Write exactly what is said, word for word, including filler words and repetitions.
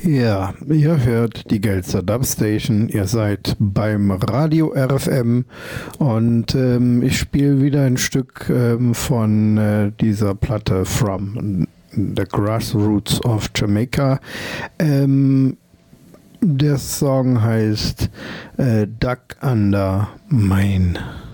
Ja, ihr hört die Gelzer Dubstation, ihr seid beim Radio R F M und ähm, ich spiele wieder ein Stück ähm, von äh, dieser Platte From the Grassroots of Jamaica. Ähm, der Song heißt äh, Duck Under Mine.